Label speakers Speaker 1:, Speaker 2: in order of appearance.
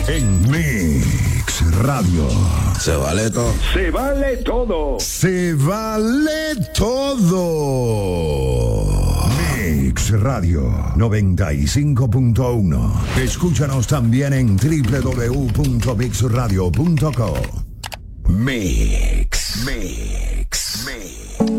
Speaker 1: En Mix Radio.
Speaker 2: Se vale todo.
Speaker 1: Se vale todo. Se vale todo. Mix Radio 95.1. Escúchanos también en www.mixradio.com. Mix.